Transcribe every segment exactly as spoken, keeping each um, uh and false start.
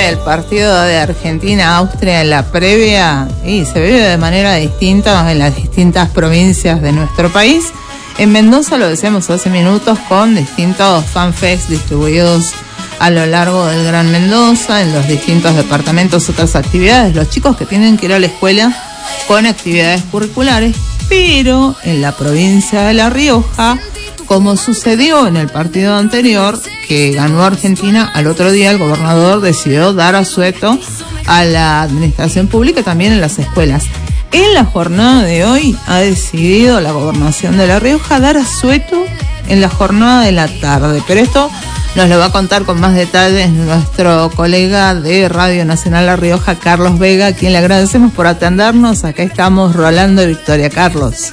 el partido de Argentina-Austria en la previa, y se vive de manera distinta en las distintas provincias de nuestro país. En Mendoza, lo decíamos hace minutos, con distintos fanfests distribuidos a lo largo del Gran Mendoza, en los distintos departamentos, otras actividades, los chicos que tienen que ir a la escuela con actividades curriculares, pero en la provincia de La Rioja, como sucedió en el partido anterior, que ganó Argentina, al otro día el gobernador decidió dar asueto a la administración pública también en las escuelas. En la jornada de hoy ha decidido la gobernación de La Rioja dar asueto en la jornada de la tarde, pero esto nos lo va a contar con más detalles nuestro colega de Radio Nacional La Rioja, Carlos Vega, a quien le agradecemos por atendernos. Acá estamos, Rolando y Victoria. Carlos.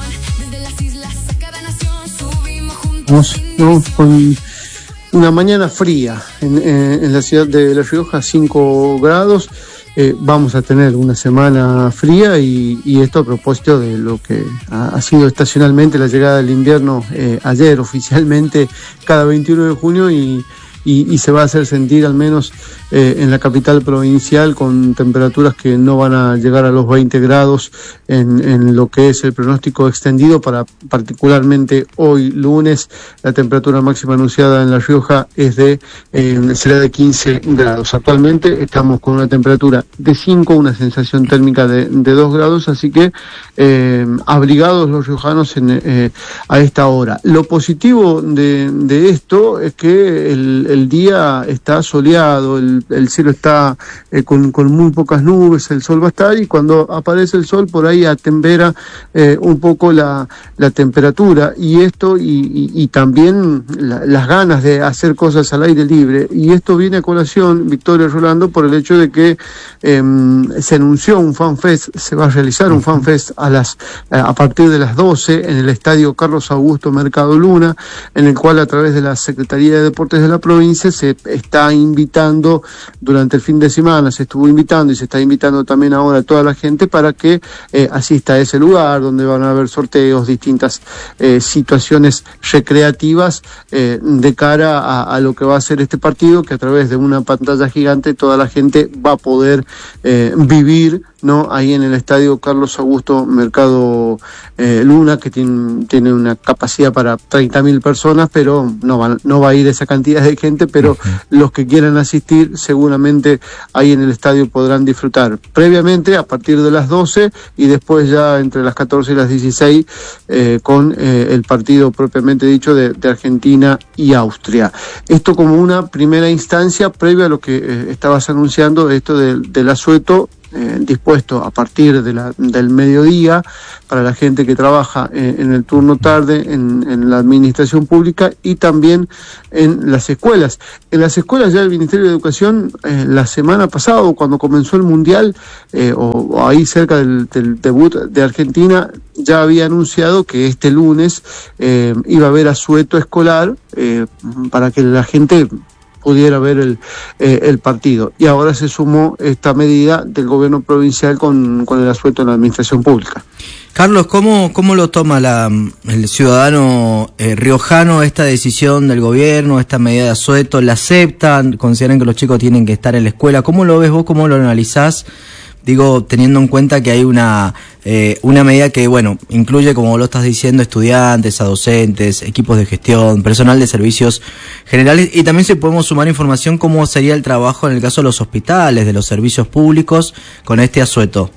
Vamos, ¿no? Con una mañana fría en, en, en la ciudad de La Rioja, cinco grados. Eh, vamos a tener una semana fría y, y esto a propósito de lo que ha, ha sido estacionalmente la llegada del invierno eh, ayer oficialmente cada veintiuno de junio y, y, y se va a hacer sentir al menos eh, en la capital provincial con temperaturas que no van a llegar a los veinte grados en, en lo que es el pronóstico extendido para particularmente hoy lunes. La temperatura máxima anunciada en La Rioja es de eh, será de quince grados. Actualmente estamos con una temperatura de cinco, una sensación térmica de, de dos grados, así que eh, abrigados los riojanos en, eh, a esta hora. Lo positivo de, de esto es que el, el día está soleado, el el cielo está eh, con, con muy pocas nubes, el sol va a estar y cuando aparece el sol por ahí atembera eh, un poco la, la temperatura y esto y, y, y también la, las ganas de hacer cosas al aire libre, y esto viene a colación, Victoria, Rolando, por el hecho de que eh, se anunció un fanfest, se va a realizar un fanfest a las a partir de las doce en el estadio Carlos Augusto Mercado Luna, en el cual a través de la Secretaría de Deportes de la provincia se está invitando durante el fin de semana, se estuvo invitando y se está invitando también ahora a toda la gente para que eh, asista a ese lugar donde van a haber sorteos, distintas eh, situaciones recreativas eh, de cara a, a lo que va a ser este partido, que a través de una pantalla gigante toda la gente va a poder eh, vivir, ¿no? Ahí en el estadio Carlos Augusto Mercado eh, Luna, que tiene, tiene una capacidad para treinta mil personas, pero no va, no va a ir esa cantidad de gente, pero uh-huh. Los que quieran asistir seguramente ahí en el estadio podrán disfrutar previamente a partir de las doce y después ya entre las catorce y las dieciséis eh, con eh, el partido propiamente dicho de, de Argentina y Austria. Esto como una primera instancia previa a lo que eh, estabas anunciando, esto de, del asueto Eh, dispuesto a partir de la, del mediodía para la gente que trabaja eh, en el turno tarde en, en la administración pública y también en las escuelas. En las escuelas ya el Ministerio de Educación eh, la semana pasada, cuando comenzó el Mundial, eh, o, o ahí cerca del, del debut de Argentina, ya había anunciado que este lunes eh, iba a haber asueto escolar eh, para que la gente pudiera ver el, eh, el partido. Y ahora se sumó esta medida del gobierno provincial con, con el asueto en la administración pública. Carlos, ¿cómo, cómo lo toma la, el ciudadano eh, riojano esta decisión del gobierno, esta medida de asueto? ¿La aceptan? ¿Consideran que los chicos tienen que estar en la escuela? ¿Cómo lo ves vos? ¿Cómo lo analizás? Digo, teniendo en cuenta que hay una eh, una medida que, bueno, incluye, como lo estás diciendo, estudiantes, a docentes, equipos de gestión, personal de servicios generales, y también si podemos sumar información cómo sería el trabajo en el caso de los hospitales, de los servicios públicos, con este asueto.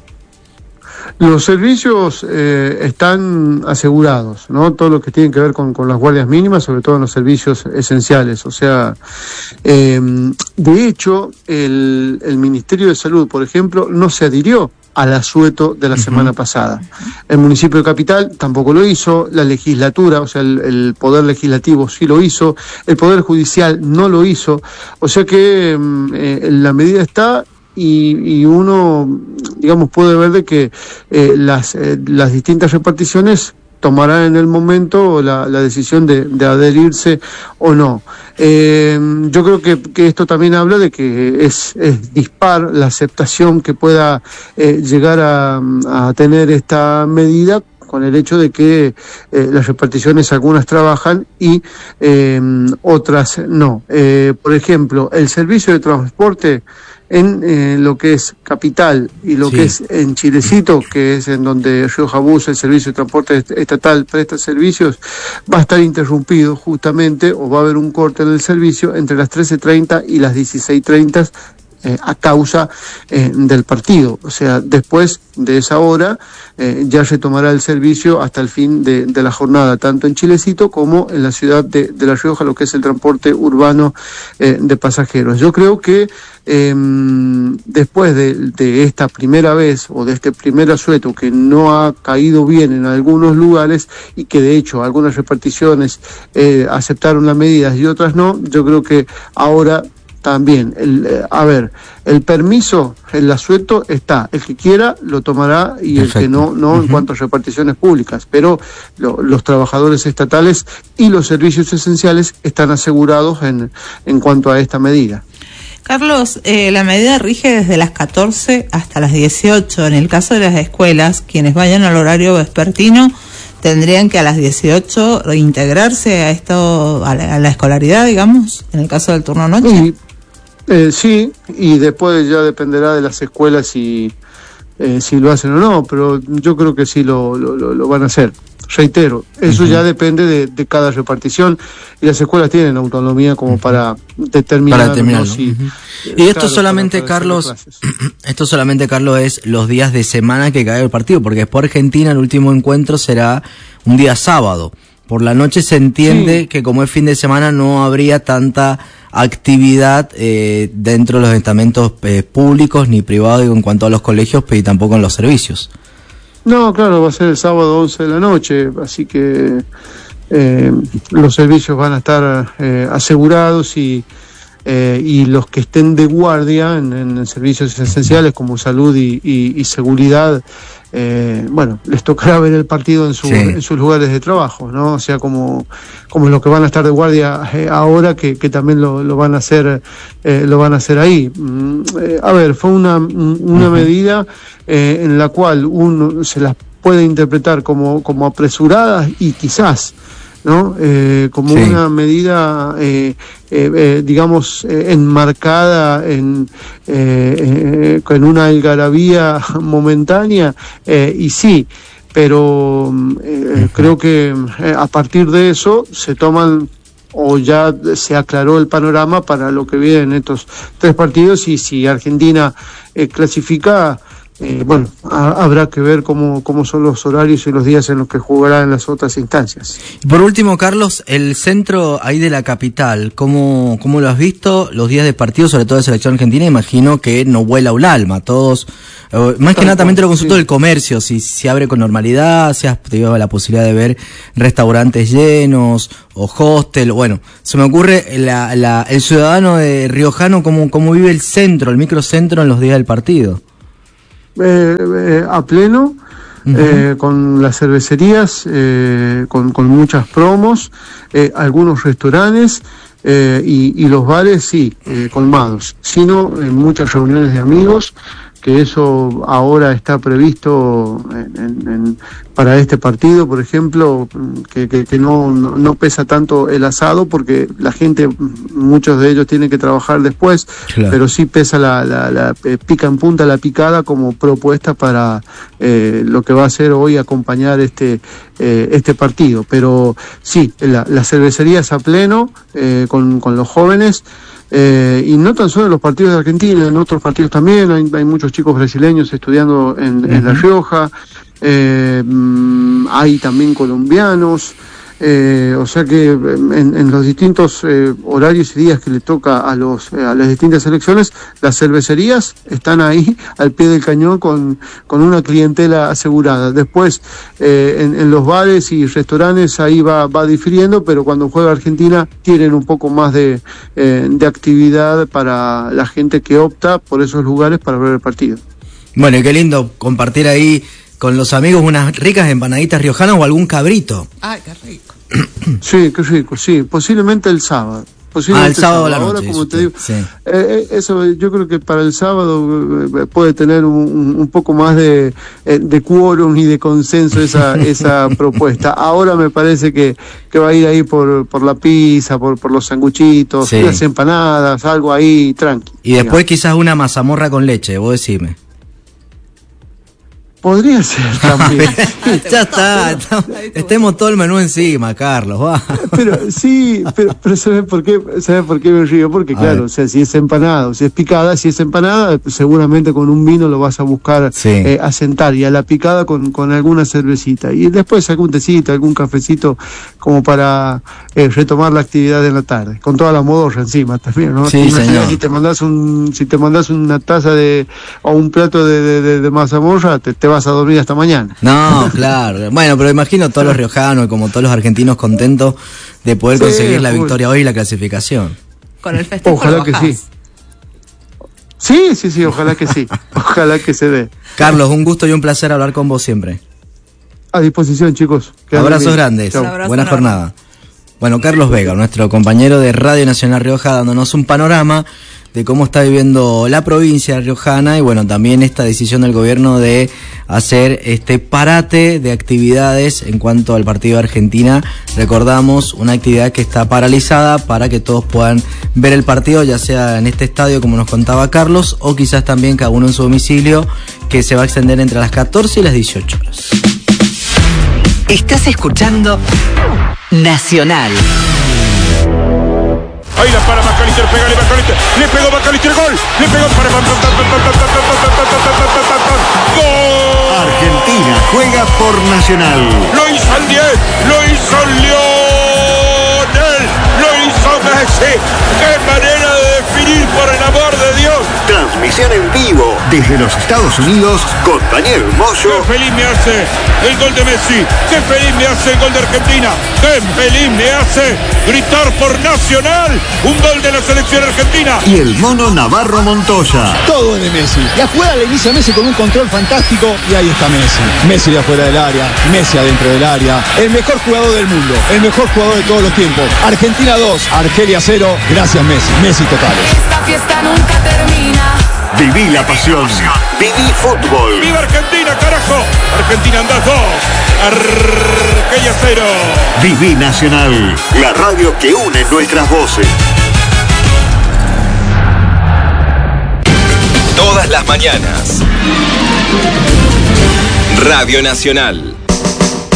Los servicios eh, están asegurados, ¿no? Todo lo que tiene que ver con, con las guardias mínimas, sobre todo en los servicios esenciales. O sea, eh, de hecho, el, el Ministerio de Salud, por ejemplo, no se adhirió al asueto de la uh-huh. semana pasada. El municipio de Capital tampoco lo hizo, la legislatura, o sea, el, el Poder Legislativo sí lo hizo, el Poder Judicial no lo hizo. O sea que eh, la medida está... Y, y uno, digamos, puede ver de que eh, las, eh, las distintas reparticiones tomarán en el momento la, la decisión de, de adherirse o no. Eh, yo creo que, que esto también habla de que es, es dispar la aceptación que pueda eh, llegar a, a tener esta medida con el hecho de que eh, las reparticiones algunas trabajan y eh, otras no. Eh, por ejemplo, el servicio de transporte en eh, lo que es Capital y lo sí. que es en Chilecito, que es en donde Rioja Bus, el servicio de transporte estatal, presta servicios, va a estar interrumpido justamente, o va a haber un corte en el servicio entre las trece treinta y las dieciséis treinta eh, a causa eh, del partido. O sea, después de esa hora eh, ya se tomará el servicio hasta el fin de, de la jornada, tanto en Chilecito como en la ciudad de, de La Rioja, lo que es el transporte urbano eh, de pasajeros. Yo creo que Eh, después de, de esta primera vez o de este primer asueto que no ha caído bien en algunos lugares y que de hecho algunas reparticiones eh, aceptaron las medidas y otras no, yo creo que ahora también, el, eh, a ver, el permiso, el asueto está, el que quiera lo tomará y Perfecto. El que no, no uh-huh. en cuanto a reparticiones públicas, pero lo, los trabajadores estatales y los servicios esenciales están asegurados en, en cuanto a esta medida. Carlos, eh, la medida rige desde las catorce hasta las dieciocho. En el caso de las escuelas, quienes vayan al horario vespertino tendrían que a las dieciocho reintegrarse a esto, a la, a la escolaridad, digamos, en el caso del turno noche. Y, eh, sí, y después ya dependerá de las escuelas si, eh, si lo hacen o no, pero yo creo que sí lo, lo, lo, lo van a hacer. Reitero, eso uh-huh. ya depende de, de cada repartición y las escuelas tienen autonomía como uh-huh. para determinar. Para determinarlo. ¿No? Si, uh-huh. Y esto claro, solamente, para, para Carlos, esto solamente, Carlos, es los días de semana que cae el partido, porque por Argentina el último encuentro será un día sábado. Por la noche se entiende sí. que como es fin de semana no habría tanta actividad eh, dentro de los estamentos eh, públicos ni privados en cuanto a los colegios, pero tampoco en los servicios. No, claro, va a ser el sábado once de la noche, así que eh, los servicios van a estar eh, asegurados y, eh, y los que estén de guardia en, en servicios esenciales como salud y, y, y seguridad, eh, bueno, les tocará ver el partido en, su, sí. en sus lugares de trabajo, ¿no? O sea, como, como los que van a estar de guardia eh, ahora, que, que también lo, lo van a hacer, eh, lo van a hacer ahí. Mm, eh, a ver, fue una, una uh-huh. medida eh, en la cual uno se las puede interpretar como, como apresuradas y quizás, ¿no? Eh, como sí. una medida, eh, eh, eh, digamos, eh, enmarcada en, eh, eh, en una algarabía momentánea, eh, y sí, pero eh, creo que eh, a partir de eso se toman o ya se aclaró el panorama para lo que viene en estos tres partidos, y si Argentina eh, clasifica, Eh, bueno, a, habrá que ver cómo, cómo son los horarios y los días en los que jugará en las otras instancias. Y por último, Carlos, el centro ahí de la capital, ¿cómo, cómo lo has visto? Los días de partido, sobre todo de selección argentina, imagino que no vuela un alma, todos, eh, más que nada también te lo consulto sí. del comercio, si se abre con normalidad, si has tenido la posibilidad de ver restaurantes llenos, o hostel, bueno, se me ocurre la, la, el ciudadano de riojano, cómo, cómo vive el centro, el microcentro en los días del partido. Eh, eh, a pleno, uh-huh. eh, con las cervecerías, eh, con, con muchas promos, eh, algunos restaurantes eh, y, y los bares, sí, eh, colmados, sino en muchas reuniones de amigos, que eso ahora está previsto en, en, en, para este partido, por ejemplo, que, que, que no, no, no pesa tanto el asado, porque la gente, muchos de ellos tienen que trabajar después, claro. pero sí pesa la, la, la pica en punta la picada como propuesta para eh, lo que va a ser hoy acompañar este eh, este partido. Pero sí, la, las cervecerías a pleno, eh, con, con los jóvenes. Eh, y no tan solo en los partidos de Argentina, en otros partidos también, hay, hay muchos chicos brasileños estudiando en, uh-huh. en La Rioja, eh, hay también colombianos, eh, o sea que en, en los distintos eh, horarios y días que le toca a los eh, a las distintas selecciones, las cervecerías están ahí al pie del cañón con, con una clientela asegurada. Después eh, en, en los bares y restaurantes ahí va, va difiriendo, pero cuando juega Argentina tienen un poco más de, eh, de actividad para la gente que opta por esos lugares para ver el partido. Bueno, y qué lindo compartir ahí con los amigos unas ricas empanaditas riojanas o algún cabrito. Ay, qué rico. Sí, qué rico, sí, posiblemente el sábado. Posiblemente ah, el sábado a la Ahora, noche. como te digo, sí. eh, eso yo creo que para el sábado eh, puede tener un, un poco más de, de quórum y de consenso esa esa propuesta. Ahora me parece que, que va a ir ahí por, por la pizza, por, por los sanguchitos, sí. Las empanadas, algo ahí tranqui. Y después digamos. Quizás una mazamorra con leche, vos decime. Podría ser también. Ya está, estamos, estemos todo el menú encima, Carlos. Va. Pero sí, pero, pero ¿sabes por qué? ¿Sabes por qué me río? Porque a claro, ver. O sea, si es empanado, si es picada, si es empanada, seguramente con un vino lo vas a buscar sí. eh, asentar, y a la picada con, con alguna cervecita. Y después algún tecito, algún cafecito como para eh, retomar la actividad de la tarde, con toda la modorra encima también, ¿no? Sí, señor. Si te mandás un, si te mandás una taza de, o un plato de, de, de, de mazamorra, te, te vas a dormir hasta mañana. No, claro. Bueno, pero imagino todos los riojanos y como todos los argentinos contentos de poder sí, conseguir la victoria hoy y la clasificación. Con el festejo. Ojalá que sí. Sí, sí, sí, ojalá que sí. Ojalá que se dé. Carlos, un gusto y un placer hablar con vos siempre. A disposición, chicos. Abrazos grandes. Abrazo Buena enorme. jornada. Bueno, Carlos Vega, nuestro compañero de Radio Nacional Rioja, dándonos un panorama de cómo está viviendo la provincia riojana y bueno, también esta decisión del gobierno de hacer este parate de actividades en cuanto al partido de Argentina. Recordamos, una actividad que está paralizada para que todos puedan ver el partido, ya sea en este estadio como nos contaba Carlos, o quizás también cada uno en su domicilio, que se va a extender entre las catorce y las dieciocho horas. Estás escuchando Nacional. Ahí la para Macalister, pegale Macalister, le pegó Macalister, gol, le pegó para gol. Argentina juega por Nacional. Lo hizo el diez, lo hizo Lionel, lo hizo Messi. Qué manera de definir, por el amor de Dios. Transmisión en vivo desde los Estados Unidos con Daniel Moyo. Qué feliz me hace el gol de Messi, qué feliz me hace el gol de Argentina, qué feliz me hace gritar por Nacional un gol de la selección argentina. Y el mono Navarro Montoya. Todo es de Messi. La jugada la inicia Messi con un control fantástico y ahí está Messi. Messi de afuera del área, Messi adentro del área. El mejor jugador del mundo, el mejor jugador de todos los tiempos. Argentina dos, Argelia cero. Gracias Messi, Messi totales. Esta fiesta nunca termina. Viví la pasión. Viví fútbol. ¡Viva Argentina, carajo! Argentina andás dos. Argelia cero. Viví Nacional. La radio que une nuestras voces. Todas las mañanas. Radio Nacional.